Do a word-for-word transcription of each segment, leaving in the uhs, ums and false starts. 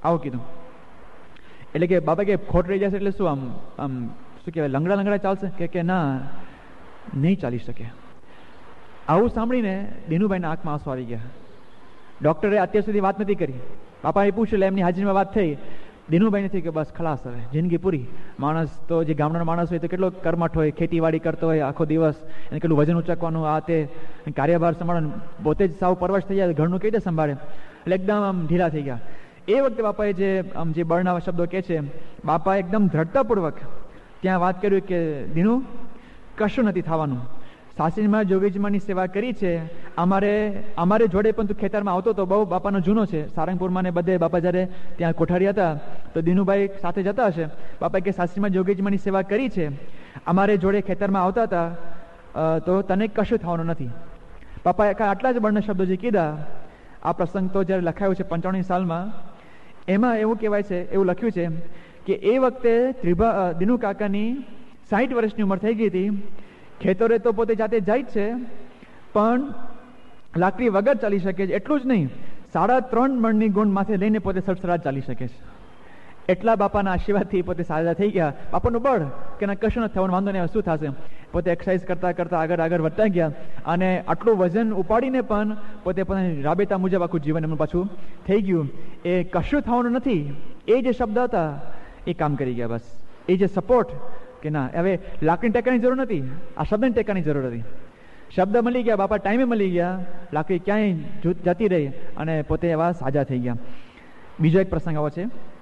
આવું કીધું. એટલે કે બાપા કે ખોટ રહી જશે એટલે શું, આમ આમ શું કહેવાય, લંગડા લંગડા ચાલશે કે કે ના, નહીં ચાલી શકે. આવું સાંભળીને દિનુભાઈના આંખમાં આંસુ આવી ગયા. ડૉક્ટરે અત્યાર સુધી વાત નથી કરી. બાપાએ પૂછ્યું એટલે એમની હાજરીમાં વાત થઈ. દિનુભાઈ નથી કે બસ ખલાસ, હવે જિંદગી પૂરી. માણસ તો જે ગામડાનો માણસ હોય તો કેટલો કર્મઠ હોય, ખેતીવાડી કરતો હોય આખો દિવસ, એને કેટલું વજન ઉચકવાનું, આ તે કાર્યભાર સંભાળવાનું, પોતે જ સાવ પરવશ થઈ જાય, ઘરનું કઈ રીતે સંભાળે, એટલે એકદમ આમ ઢીલા થઈ ગયા. એ વખતે બાપાએ જે આમ જે બળના શબ્દો કહે છે, બાપાએ એકદમ દ્રઢતાપૂર્વક ત્યાં વાત કર્યું કે દિનુ, કશું નથી થવાનું. સાસરીમાં જોગીજીમાની સેવા કરી છે, અમારે અમારે જોડે પણ તું ખેતરમાં આવતો તો, બહુ બાપાનો જૂનો છે, સારંગપુરમાં ને બધે બાપા જ્યારે ત્યાં કોઠારી હતા તો દિનુભાઈ સાથે જતા હશે. બાપાએ કે સાસરીમાં જોગીજીમાની સેવા કરી છે, અમારે જોડે ખેતરમાં આવતા હતા, તો તને કશું થવાનું નથી. બાપાએ આટલા જ બળના શબ્દો જે કીધા. આ પ્રસંગ તો જ્યારે લખાયો છે પંચાણું સાલમાં, એમાં એવું કહેવાય છે, એવું લખ્યું છે કે એ વખતે ત્રિભા દિનુ કાકાની સાઠ વર્ષની ઉંમર થઈ ગઈ હતી. ખેતરે તો પોતે જાતે જાય જ છે, પણ લાકડી વગર ચાલી શકે છે. એટલું જ નહીં, સાડા ત્રણ મણની ગુણ માથે લઈને પોતે સડસડાટ ચાલી શકે છે. એટલા બાપાના આશીર્વાદથી પોતે સાજા થઈ ગયા. બાપાનું બળ કે ના કશું નથી થવાનું, વાંધો નહીં, શું થશે. પોતે એક્સરસાઇઝ કરતા કરતા આગળ આગળ વધતા ગયા અને આટલું વજન ઉપાડીને પણ પોતે પોતાની રાબેતા મુજબ આખું જીવન એમનું પાછું થઈ ગયું. એ કશું થવાનું નથી, એ જે શબ્દ હતા એ કામ કરી ગયા. બસ એ જે સપોર્ટ કે ના, હવે લાકડી ટેકાની જરૂર નથી, આ શબ્દની ટેકાની જરૂર હતી. શબ્દ મળી ગયા, બાપા ટાઈમે મળી ગયા, લાકડી ક્યાંય જતી રહી અને પોતે એવા સાજા થઈ ગયા. બીજો એક પ્રસંગ આવો છે.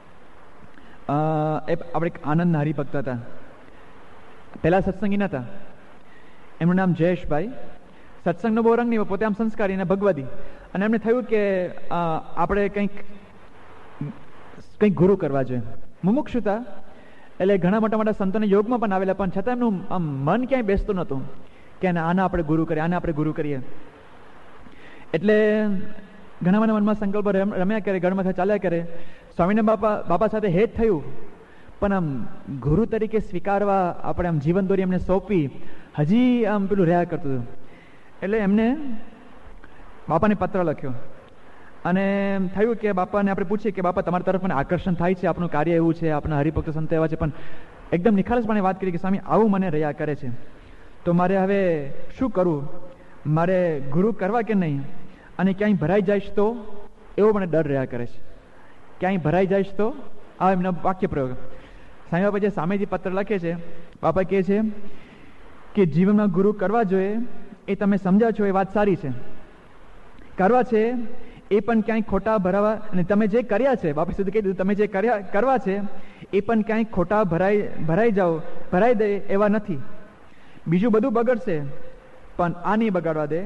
એ આપણે એક આનંદ હરિભક્ત હતા, પહેલા સત્સંગી નહોતા. એમનું નામ જયેશભાઈ. સત્સંગનો બહુ રંગ નહીં, પોતે આમ સંસ્કારી અને ભગવદી. અને એમને થયું કે આપણે કંઈક કંઈક ગુરુ કરવા જોઈએ. મુમુક્ષુતા એટલે ઘણા મોટા મોટા સંતોને યોગમાં પણ આવેલા, પણ છતાં એમનું આમ મન ક્યાંય બેસતું નહોતું કે આના આપણે ગુરુ કરીએ, આને આપણે ગુરુ કરીએ. એટલે ઘણા બધા મનમાં સંકલ્પ રમ્યા કરે, ગણમાં ચાલ્યા કરે. સ્વામિનારાયણ બાપા બાપા સાથે હેત થયું, પણ આમ ગુરુ તરીકે સ્વીકારવા આપણે આમ જીવન દોરી એમને સોંપી હજી આમ પેલું રહ્યા કરતું હતું. એટલે એમને બાપાને પત્ર લખ્યો અને થયું કે બાપાને આપણે પૂછીએ કે બાપા તમારી તરફ મને આકર્ષણ થાય છે, આપણું કાર્ય એવું છે, આપણા હરિભક્ત સંત એવા છે, પણ એકદમ નિખાલસપણે વાત કરી કે સ્વામી આવું મને રહ્યા કરે છે, તો મારે હવે શું કરવું, મારે ગુરુ કરવા કે નહીં, અને ક્યાંય ભરાઈ જઈશ તો, એવો મને ડર રહ્યા કરે છે. ક્યાંય ભરાઈ જઈશ તો, આ એમનો વાક્ય પ્રયોગ. સ્વામી બાપા જે સામેથી પત્ર લખે છે, બાપા કહે છે કે જીવનમાં ગુરુ કરવા જોઈએ, એ તમે સમજ્યા છો એ વાત સારી છે, કરવા છે એ પણ ક્યાંય ખોટા ભરાવા, અને તમે જે કર્યા છે, બાપા સુધી કહી દીધું, તમે જે કર્યા કરવા છે એ પણ ક્યાંય ખોટા ભરાઈ ભરાઈ જાઓ, ભરાઈ દે એવા નથી. બીજું બધું બગડશે પણ આ નહીં બગાડવા દે.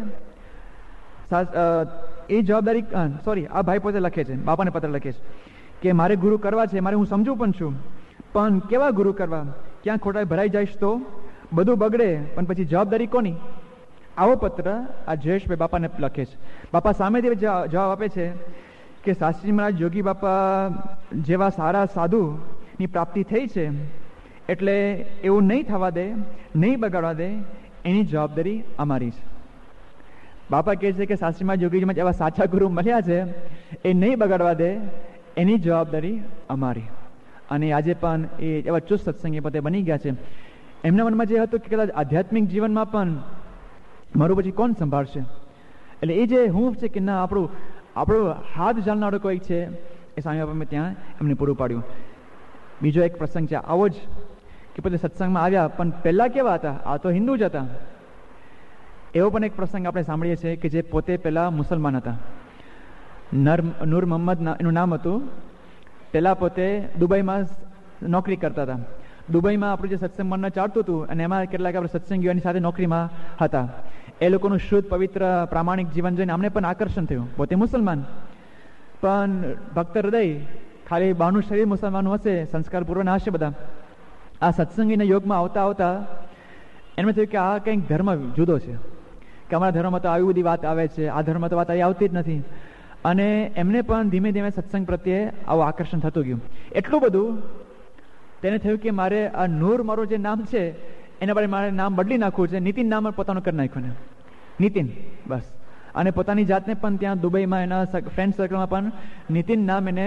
એ જવાબદારી, સોરી આ ભાઈ પોતે લખે છે, બાપાને પત્ર લખે છે કે મારે ગુરુ કરવા છે, મારે હું સમજુ પણ છું, પણ કેવા ગુરુ કરવા, ક્યાં ખોટા ભરાઈ જઈશ તો બધું બગડે, પણ પછી જવાબદારી કોની? આવો પત્ર આ જયેશભાઈ બાપાને લખે છે. બાપા સામેથી જવાબ આપે છે કે શાસ્ત્રી મહારાજ યોગી બાપા જેવા સારા સાધુની પ્રાપ્તિ થઈ છે, એટલે એવું નહીં થવા દે, નહીં બગાડવા દે, એની જવાબદારી અમારી છે. બાપા કહે છે કે શાસ્ત્રી મહારાજ યોગીજીમાં એવા સાચા ગુરુ મળ્યા છે, એ નહીં બગાડવા દે, એની જવાબદારી અમારી. અને આજે પણ એ એવા ચુસ્ત સત્સંગી પોતે બની ગયા છે. એમના મનમાં જે હતું કે કદાચ આધ્યાત્મિક જીવનમાં પણ મારું પછી કોણ સંભાળશે, એટલે એ જે હું છે કે ના, આપણું આપણું હાથ જાણનારો કોઈ છે, એ સ્વામી બાપા મેં ત્યાં એમને પૂરું પાડ્યું. બીજો એક પ્રસંગ છે આવો જ, કે પોતે સત્સંગમાં આવ્યા, પણ પહેલાં કેવા હતા, આ તો હિન્દુ જ હતા. એવો પણ એક પ્રસંગ આપણે સાંભળીએ છીએ કે જે પોતે પહેલાં મુસલમાન હતા. નર નૂર મોહમ્મદ એનું નામ હતું. પહેલાં પોતે દુબઈમાં નોકરી કરતા હતા. દુબઈમાં આપણું જે સત્સંગ મંડળ ચાલતું હતું, અને એમાં કેટલાક આપણે સત્સંગીઓની સાથે નોકરીમાં હતા. એ લોકોનું શુદ્ધ પવિત્ર પ્રામાણિક જીવન જોઈને અમને પણ આકર્ષણ થયું. પોતે મુસલમાન, પણ ભક્ત હૃદય, ખાલી બહારનું શરીર મુસલમાનનું હશે, સંસ્કાર પૂર્વના હશે બધા. આ સત્સંગીના યોગમાં આવતા આવતા એમને થયું કે આ કંઈક ધર્મ જુદો છે, કે અમારા ધર્મમાં તો આવી બધી વાત આવે છે, આ ધર્મમાં તો વાત આવી આવતી જ નથી. અને એમને પણ ધીમે ધીમે સત્સંગ પ્રત્યે આવું આકર્ષણ થતું ગયું. એટલું બધું તેને થયું કે મારે આ નૂર મારું જે નામ છે એના પર મારે નામ બદલી નાખવું છે. નીતિન નામ પોતાનું કરી નાખ્યું ને, નીતિન બસ. અને પોતાની જાતને પણ ત્યાં દુબઈમાં એના ફ્રેન્ડ સર્કલમાં પણ નીતિન નામ એને